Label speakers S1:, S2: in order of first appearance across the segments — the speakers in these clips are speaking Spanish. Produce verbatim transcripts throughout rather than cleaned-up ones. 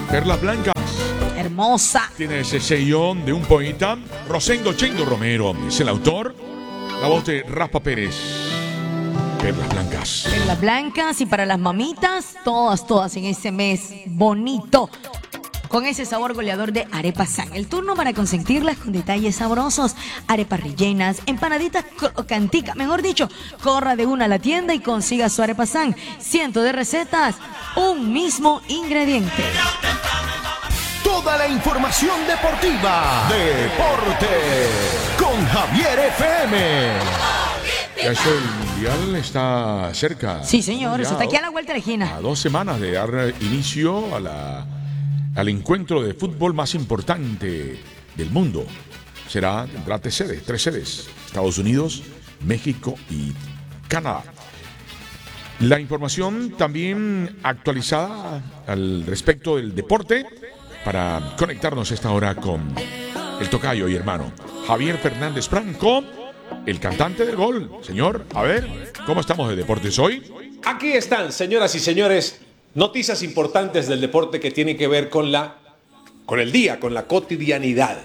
S1: Perlas Blancas.
S2: Hermosa.
S1: Tiene ese sellón de un poeta. Rosendo Chendo Romero es el autor. La voz de Rafa Pérez. Perlas Blancas.
S2: Perlas Blancas, y para las mamitas, todas, todas en este mes bonito, con ese sabor goleador de Arepa San. El turno para consentirlas con detalles sabrosos. Arepas rellenas, empanaditas crocanticas. Mejor dicho, corra de una a la tienda y consiga su Arepa San. Cientos de recetas, un mismo ingrediente.
S3: Toda la información deportiva. Deporte con Javier F M.
S1: Ya eso, el Mundial está cerca.
S2: Sí, señor, eso
S1: Ya,
S2: está aquí a la vuelta de la esquina.
S1: A dos semanas de dar inicio a la, al encuentro de fútbol más importante del mundo. Será, tendrá tres sedes, tres sedes. Estados Unidos, México y Canadá. La información también actualizada al respecto del deporte para conectarnos a esta hora con el tocayo y hermano Javier Fernández Franco, el cantante del gol. Señor, a ver, ¿cómo estamos de deportes hoy?
S4: Aquí están, señoras y señores, noticias importantes del deporte que tienen que ver con la, con el día, con la cotidianidad.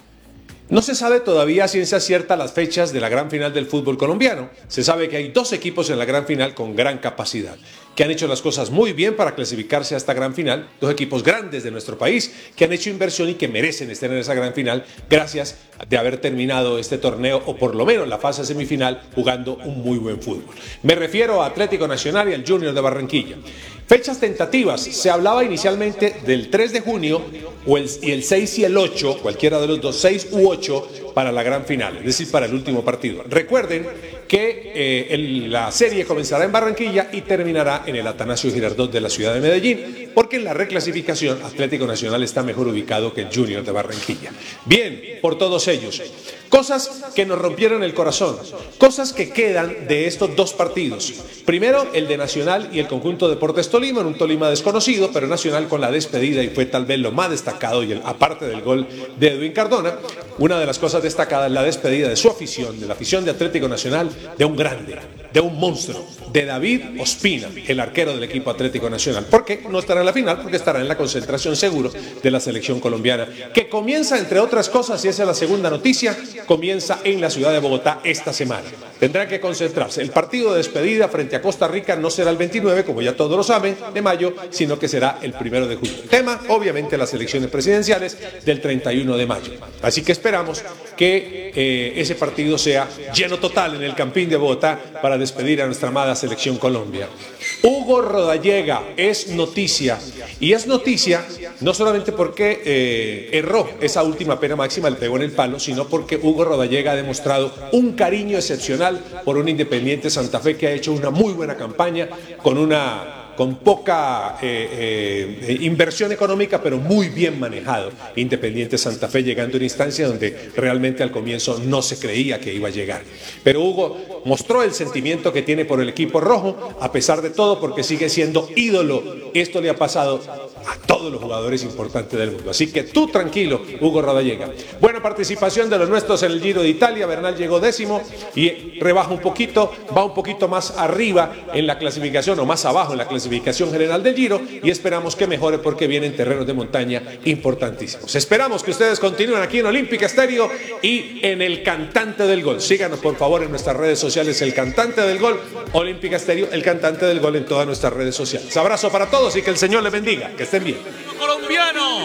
S4: No se sabe todavía a ciencia cierta las fechas de la gran final del fútbol colombiano. Se sabe que hay dos equipos en la gran final con gran capacidad, que han hecho las cosas muy bien para clasificarse a esta gran final. Dos equipos grandes de nuestro país que han hecho inversión y que merecen estar en esa gran final gracias de haber terminado este torneo, o por lo menos la fase semifinal, jugando un muy buen fútbol. Me refiero a Atlético Nacional y al Junior de Barranquilla. Fechas tentativas. Se hablaba inicialmente del tres de junio o el, y el seis y el ocho, cualquiera de los dos, seis u ocho, para la gran final, es decir, para el último partido. Recuerden que eh, el, la serie comenzará en Barranquilla y terminará en el Atanasio Girardot de la ciudad de Medellín, porque en la reclasificación Atlético Nacional está mejor ubicado que el Junior de Barranquilla. Bien, por todos ellos. Cosas que nos rompieron el corazón, cosas que quedan de estos dos partidos. Primero, el de Nacional y el conjunto Deportes Tolima, en un Tolima desconocido, pero Nacional con la despedida, y fue tal vez lo más destacado, y el, aparte del gol de Edwin Cardona, una de las cosas destacadas es la despedida de su afición, de la afición de Atlético Nacional, de un grande, de un monstruo, de David Ospina, el arquero del equipo Atlético Nacional. ¿Por qué no estará en la final? Porque estará en la concentración seguro de la selección colombiana, que comienza, entre otras cosas, y esa es la segunda noticia, comienza en la ciudad de Bogotá esta semana. Tendrá que concentrarse. El partido de despedida frente a Costa Rica no será el veintinueve, como ya todos lo saben, de mayo, sino que será el primero de julio. Tema, obviamente, las elecciones presidenciales del treinta y uno de mayo. Así que esperamos que eh, ese partido sea lleno total en el Campín de Bogotá para despedir a nuestra amada selección Colombia. Hugo Rodallega es noticia, y es noticia no solamente porque eh, erró esa última pena máxima, le pegó en el palo, sino porque Hugo Rodallega ha demostrado un cariño excepcional por un Independiente Santa Fe que ha hecho una muy buena campaña, con una con poca eh, eh, inversión económica, pero muy bien manejado. Independiente Santa Fe llegando a una instancia donde realmente al comienzo no se creía que iba a llegar. Pero Hugo mostró el sentimiento que tiene por el equipo rojo, a pesar de todo, porque sigue siendo ídolo. Esto le ha pasado a todos los jugadores importantes del mundo. Así que tú tranquilo, Hugo Rodallega. Buena participación de los nuestros en el Giro de Italia. Bernal llegó décimo y rebaja un poquito, va un poquito más arriba en la clasificación, o más abajo en la clasificación general del Giro, y esperamos que mejore porque vienen terrenos de montaña importantísimos. Esperamos que ustedes continúen aquí en Olímpica Estéreo y en El Cantante del Gol. Síganos por favor en nuestras redes sociales, El Cantante del Gol, Olímpica Estéreo, El Cantante del Gol en todas nuestras redes sociales. Abrazo para todos y que el Señor les bendiga. Que estén bien.
S5: Colombiano.